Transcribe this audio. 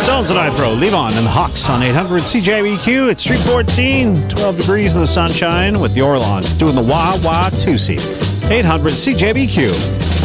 Stones and I throw. Levon and the Hawks on 800 CJBQ. It's 314, 12 degrees in the sunshine with the Orlons doing the Wah Wah Tusi. 800 CJBQ.